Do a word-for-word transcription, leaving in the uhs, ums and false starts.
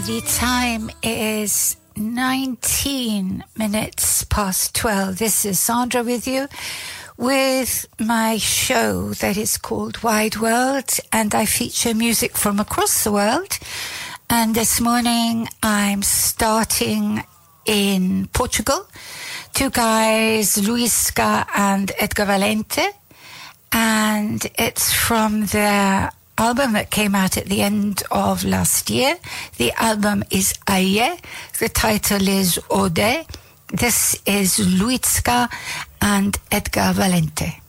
The time is nineteen minutes past twelve. This is Sandra with you with my show that is called Wide World, and I feature music from across the world. And this morning I'm starting in Portugal. Two guys, Luis Ska and Edgar Valente, and it's from their album that came out at the end of last year. The album is Aie. The title is Ode. This is Luis Ska and Edgar Valente.